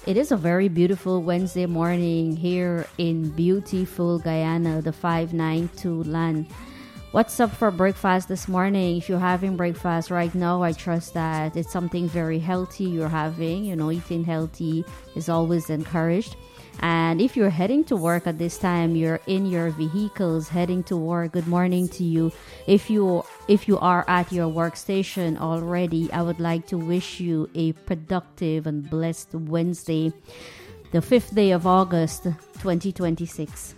It is a very beautiful Wednesday morning here in beautiful Guyana, the 592 land. What's up for breakfast this morning? If you're having breakfast right now, I trust that it's something very healthy you're having. Eating healthy is always encouraged. And if you're heading to work at this time, you're in your vehicles heading to work, good morning to you. If you are at your workstation already, I would like to wish you a productive and blessed Wednesday, the 5th day of August, 2026.